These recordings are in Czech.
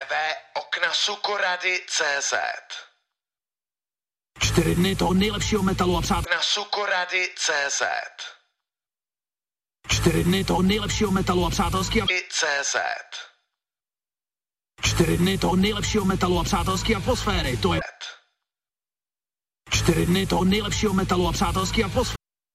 www.oknasukorady.cz 4 dny toho nejlepšího metalu a přátel. Na sukorady.cz 4 dny toho nejlepšího metalu a přátelský a CZ 4 dny toho nejlepšího metalu a přátelský atmosféry. To je 4 dny toho nejlepšího metalu a přátelský atmosféry.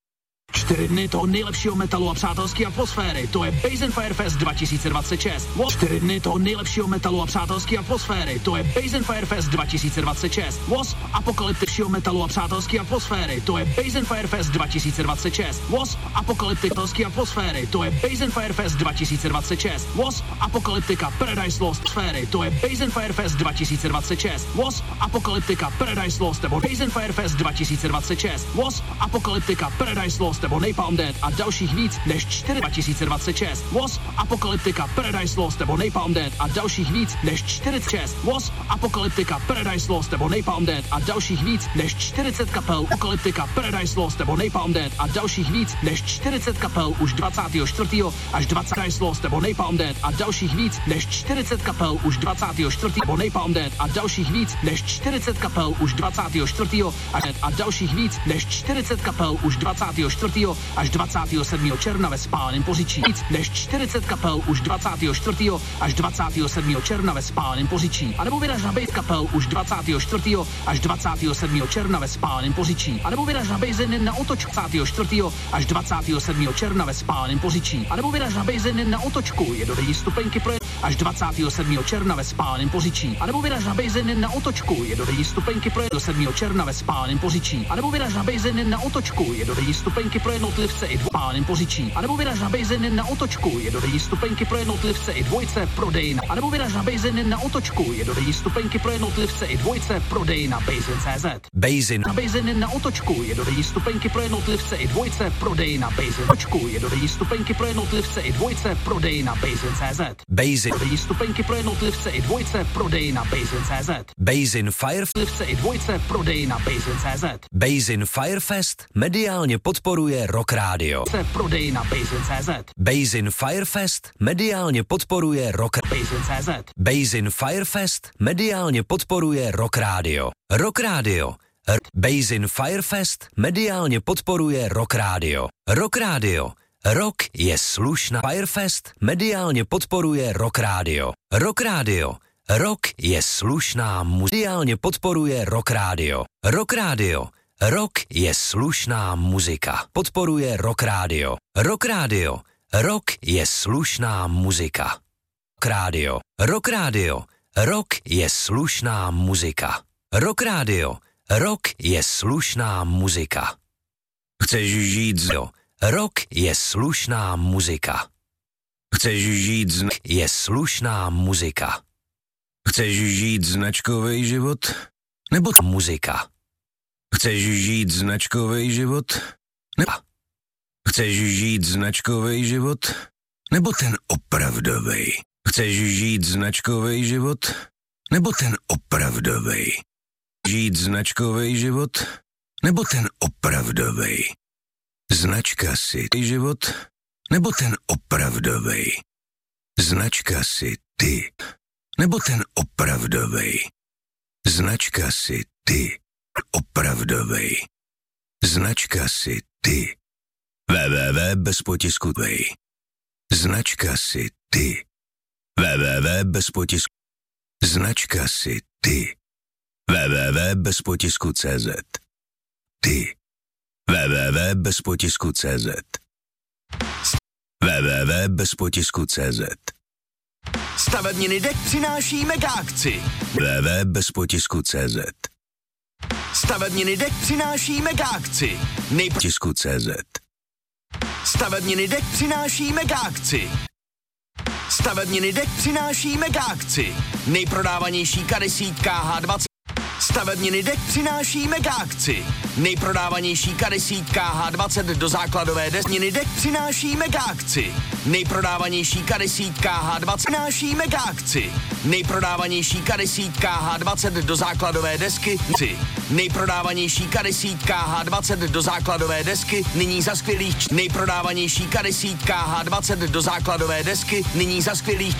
4 dny toho nejlepšího metalu a přátelský atmosféry. To je Basin Fire Fest 2026. 4 dny toho nejlepšího metalu a přátelský atmosféry. To je Basin Fire Fest 2026. Wasp apokalyptického metalu a přátelský atmosféry. To je Basin Fire Fest 2026. Wasp apokalyptické atmosféry. To je Basin Fire Fest 2026. Wasp apokalyptika Paradise Lost sféry. To je Basin Fire Fest 2026. Wasp apokalyptika Paradise Lost nebo Basin Fire Fest 2026. Wasp apokalyptika Paradise Lost nebo Napalm Death a dalších víc než 2026. Wasp apokalyptika Paradise Lost nebo Napalm Death a dalších víc než 46. Wasp apokalyptika Paradise Lost nebo Napalm Death a dalších víc než 40 kapel. Apokalyptika Paradise Lost nebo Napalm Death a dalších víc než 40 kapel už 24. až 20. Paradise Lost nebo Napalm Death a dalších víc než 40 kapel už 24. nebo Napalm Death a dalších víc než 40 kapel už 24. a dalších víc než 40 kapel už 24. až 27. června ve Spáleném Poříčí. Víc než 40 kapel už 24. až 27. června ve Spáleném Poříčí. A nebo vyraž na bejt kapel už 24. až 27. června ve Spáleném Poříčí. A nebo vyraž na bejzeny na otočku 24. až 27. června ve Spáleném Poříčí. A nebo vyraž na bejzeny na otočku jednodenní stupenky pro až 27. června ve Spáleném Poříčí. A nebo vyraž na bejzeny na otočku jednodenní stupenky pro 7. června ve Spáleném Poříčí. A nebo vyraž na bejzeny na otočku jednodenní stupenky pro jednotlivce i Spáleném Poříčí. A nebo vyraž na bejzeny na otočku jednodenní stupenky pro jednotlivce i dvojce prodej. A nebo vyraž na bejzeny na otočku jednodenní stupenky pro jednotlivce i dvojce prodej na Basin.cz. Basin. Na bejzeny na otočku jednodenní stupenky pro jednotlivce i dvojce prodej na Basin. Otočku jednodenní stupenky pro jednotlivce i dvojce prodej na Basin.cz. Basin. Jednodenní stupenky pro jednotlivce i dvojce prodej na Basin.cz. Basin Fire Jednotlivce i dvojce prodej na Basin.cz. Basin Firefest mediálně podporuje Rock Radio. Prodej na Basin.cz. Basin Firefest mediálně podporuje Rock Basin.cz. Basin Firefest mediálně podporuje Rock Radio. Rock Radio. Basin Firefest mediálně podporuje Rock Radio. Rock Radio. Rock je slušná. Firefest mediálně podporuje Rock Radio. Rock Radio. Rock je slušná mediálně podporuje Rock Radio. Rock Radio. Rock je slušná muzika. Podporuje Rock Radio. Rock Radio. Rock je slušná muzika. Rock Radio. Rock Radio. Rock je slušná muzika. Rock Radio. Rock je slušná muzika. Chceš žít z Rock je slušná muzika. Chceš žít z je slušná muzika. Chceš žít značkový život? Nebo muzika? Chceš žít značkový život? Nebo chceš žít značkový život? Nebo ten opravdový? Chceš žít značkový život? Nebo ten opravdový? Žít značkový život? Nebo ten opravdový? Značka si ty život? Nebo ten opravdový? Značka si ty? Nebo ten opravdový? Značka si ty? Opravdovej. Značka si ty. www bez potisku vej. Značka si ty. www bez potisku. Značka si ty. www bez potisku CZ. Ty. www bez potisku CZ. www bez potisku CZ. Stavebniny DEK přináší mega akci. www bez potisku CZ. Stavebniny DEK přináší mega akci. Nejpotisku CZ. Stavebniny DEK přináší mega akci. Stavebniny DEK přináší mega akci. Nejprodávanější kadesítka H20. Stavebniny DEK přináší mega akci. Nejprodávanější kadesítka H20 do základové desky. DEK přináší mega akci. Nejprodávanější kadesítka H20 přináší mega akci. Nejprodávanější kadesítka H20 do základové desky. Nejprodávanější kadesítka H20 do základové desky. Nyní za skvělých. Nejprodávanější kadesítka H20 do základové desky. Nyní za skvělých